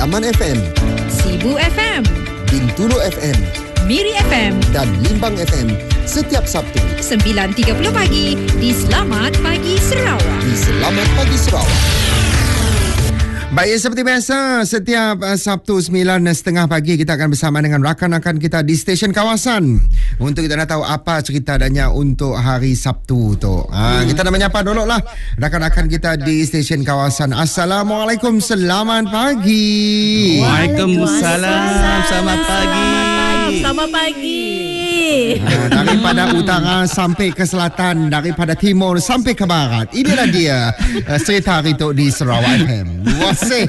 Aman FM, Sibu FM, Bintulu FM, Miri FM dan Limbang FM setiap Sabtu 9.30 pagi di Selamat Pagi Sarawak. di Selamat Pagi Sarawak. Baik, seperti biasa, setiap Sabtu 9.30 pagi kita akan bersama dengan rakan-rakan kita di stesen kawasan untuk kita nak tahu apa cerita adanya untuk hari Sabtu tu. Kita nak menyapa dulu lah rakan-rakan kita di stesen kawasan. Assalamualaikum, selamat pagi. Waalaikumsalam. Selamat pagi. Selamat pagi. Daripada utara sampai ke selatan, daripada timur sampai ke barat. Inilah dia cerita hari tu di Sarawak FM. Wasih.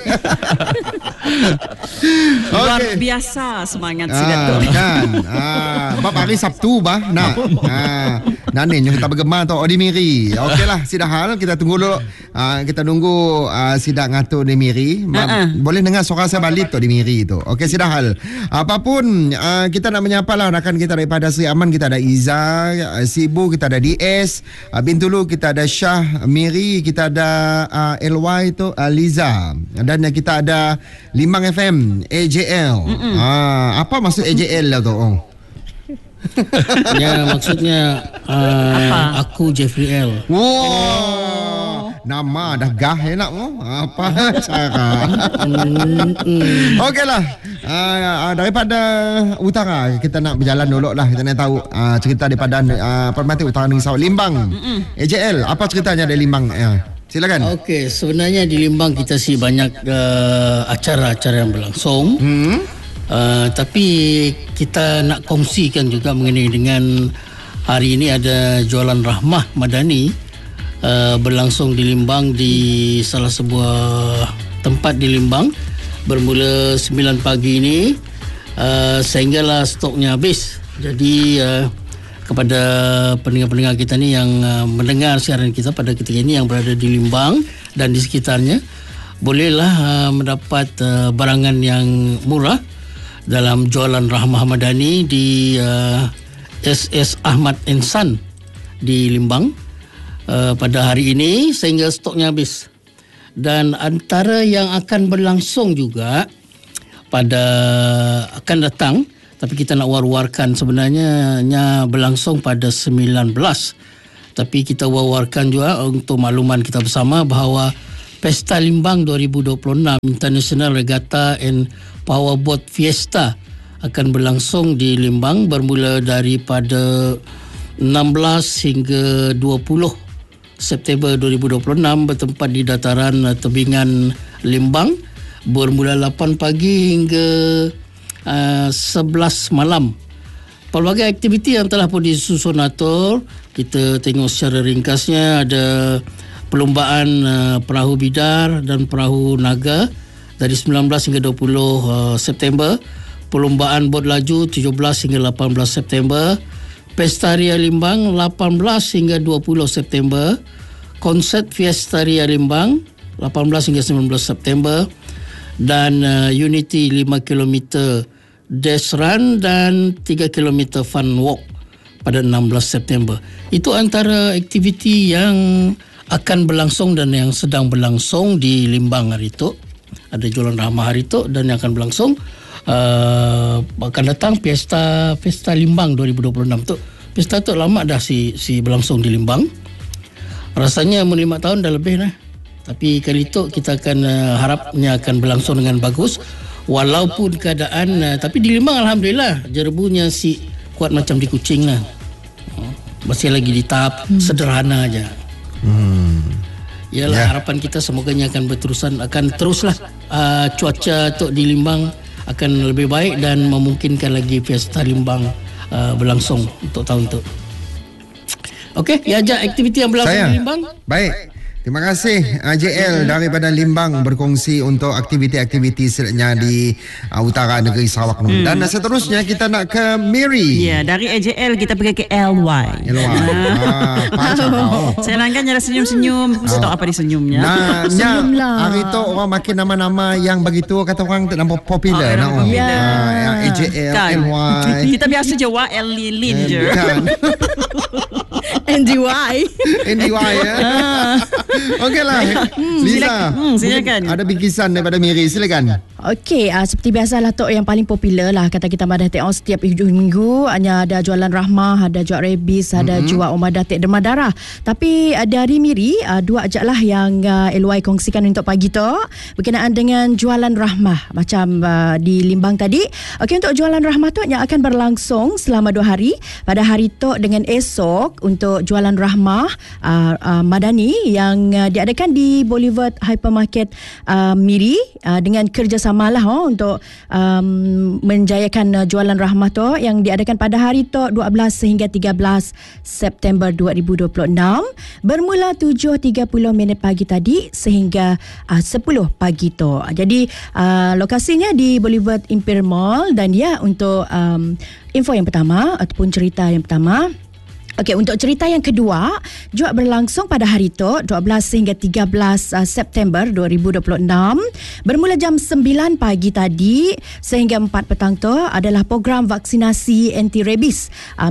Luar biasa semangat sidat tu. Kan. Bab hari Sabtu bah nak. Nani yang kita bergema tu di Miri. Okeylah, sidah hal kita tunggu dulu. Kita tunggu sidak ngatur di Miri. Boleh dengar suara saya balik tu di Miri tu. Okey, sidah hal. Apapun kita nak menyapa lah rakan kita daripada Sri Aman. Kita ada Iza, Sibu kita ada DS, Bintulu kita ada Syah, Miri kita ada LY tu Liza, dan kita ada Limbang FM, AJL. Apa maksud AJL lah tu? Ya, maksudnya aku Jeffrey L. Wow, nama dah gah enak mo. Apa cara? Okeylah. Daripada utara kita nak berjalan dulu lah. Kita nak tahu cerita daripada Permati Utara Negeri Sarawak, Limbang. AJL, apa ceritanya dari Limbang? Silakan. Okey, sebenarnya di Limbang kita sih banyak acara-acara yang berlangsung. Tapi kita nak kongsikan juga mengenai dengan hari ini ada jualan Rahmah Madani berlangsung di Limbang, di salah sebuah tempat di Limbang, bermula 9 pagi ini sehinggalah stoknya habis. Jadi kepada pendengar-pendengar kita ni yang mendengar siaran kita pada ketika ini yang berada di Limbang dan di sekitarnya, bolehlah mendapat barangan yang murah dalam jualan Rahmah Madani di SS Ahmad & Son di Limbang pada hari ini sehingga stoknya habis. Dan antara yang akan berlangsung juga pada akan datang, tapi kita nak war-warkan, sebenarnya berlangsung pada 19, tapi kita war-warkan juga untuk makluman kita bersama bahawa Pesta Limbang 2026 International Regatta and Powerboat Fiesta akan berlangsung di Limbang bermula daripada 16 hingga 20 September 2026 bertempat di dataran tebingan Limbang bermula 8 pagi hingga 11 malam. Pelbagai aktiviti yang telah pun disusun atur, kita tengok secara ringkasnya. Ada perlumbaan perahu bidar dan perahu naga dari 19 hingga 20 September. Perlumbaan bot laju 17 hingga 18 September. Pesta Ria Limbang 18 hingga 20 September. Konsert Fiesta Ria Limbang 18 hingga 19 September. Dan Unity 5 km Dash Run dan 3 km Fun Walk pada 16 September. Itu antara aktiviti yang akan berlangsung dan yang sedang berlangsung di Limbang hari itu. Ada jualan Rahmah hari itu dan yang akan berlangsung akan datang Pesta Limbang 2026 tu. Pesta tu lama dah si berlangsung di Limbang. Rasanya 5 tahun dah lebih dah. Tapi kali itu kita akan harapnya akan berlangsung dengan bagus. Walaupun keadaan tapi di Limbang alhamdulillah jerebunya si kuat macam di Kuching lah. Masih lagi di tahap sederhana aja. Yalah, harapan kita semoganya akan berterusan, akan teruslah cuaca tu di Limbang akan lebih baik dan memungkinkan lagi Fiesta Limbang berlangsung untuk tahun tu. Okey, ajak aktiviti yang berlangsung di Limbang. Baik. Terima kasih JL daripada Limbang berkongsi untuk aktiviti-aktiviti sebenarnya di utara negeri Sarawak. Dan seterusnya kita nak ke Miri. Ya, dari AJL kita pergi ke LY. Saya langgan ada senyum-senyum. Mesti tahu apa dia senyumnya. Senyum lah. Hari tu orang makin nama-nama yang begitu kata orang nampak popular. AJL, LY. Kita biasa je YL Lilin je. NDY NDY ya. Okeylah. Lisa. Silakan. Ada bingkisan daripada Miri, silakan. Okey, seperti biasalah Tok, yang paling popular lah kata kita pada tengok setiap hujung minggu hanya ada jualan rahmah, ada jual rebis, ada jual omadatik derma darah. Tapi dari Miri dua ajak lah yang LY kongsikan untuk pagi Tok berkenaan dengan jualan rahmah macam di Limbang tadi. Okey, untuk jualan rahmah Tok yang akan berlangsung selama 2 hari pada hari Tok dengan esok untuk jualan rahmah Madani yang diadakan di Boulevard Hypermarket Miri dengan kerjasama lah untuk menjayakan jualan rahmah tu yang diadakan pada hari tu 12 sehingga 13 September 2026 bermula 7.30 minit pagi tadi sehingga 10 pagi tu. Jadi lokasinya di Boulevard Imperial Mall dan ya untuk info yang pertama ataupun cerita yang pertama. Okey, untuk cerita yang kedua, juga berlangsung pada hari itu 12 hingga 13 September 2026 bermula jam 9 pagi tadi sehingga 4 petang tu adalah program vaksinasi anti-rabies,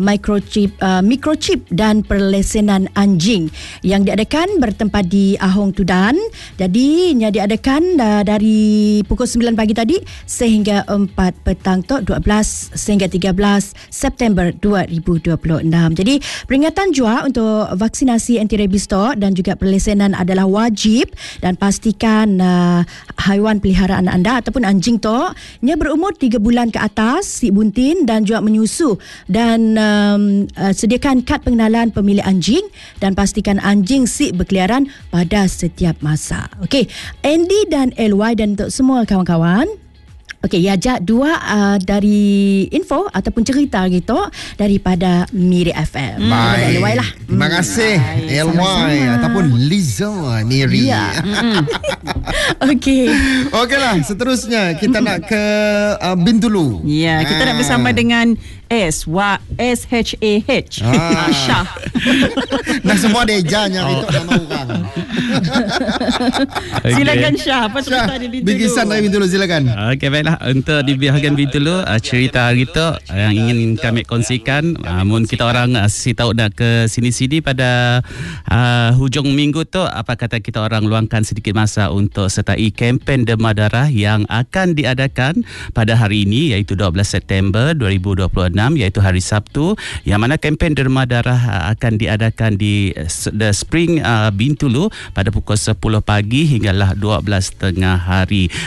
microchip dan perlesenan anjing yang diadakan bertempat di Ahong Tudan. Jadi diadakan dari pukul 9 pagi tadi sehingga 4 petang tu 12 sehingga 13 September 2026. Jadi peringatan jua untuk vaksinasi anti-rabies dan juga perlesenan adalah wajib dan pastikan haiwan peliharaan anda ataupun anjing nya berumur 3 bulan ke atas, si buntin dan juga menyusu dan sediakan kad pengenalan pemilik anjing dan pastikan anjing si berkeliaran pada setiap masa. Okey, Andy dan LY dan untuk semua kawan-kawan. Okey, ya ajak dua dari info ataupun cerita gitu daripada Miri FM. Baik. LY lah. Terima kasih LY ataupun Liza Miri. Ya. Okey. Okeylah, seterusnya kita nak ke Bintulu. Ya, kita nak bersama dengan SHAH. Syah. Nah, semua dejanya itu nama orang. Silakan Syah, apa cerita di Bintulu? Bingkisan dari Bintulu, silakan. Okey, baiklah. Untuk di bahagian Bintulu, cerita hari tu yang ingin kami kongsikan, mun kita orang si tahu nak ke sini-sini pada hujung minggu tu, apa kata kita orang luangkan sedikit masa untuk sertai kempen derma darah yang akan diadakan pada hari ini iaitu 12 September 2026 iaitu hari Sabtu, yang mana kempen derma darah akan diadakan di The Spring Bintulu pada pukul 10 pagi hinggalah 12 tengah hari.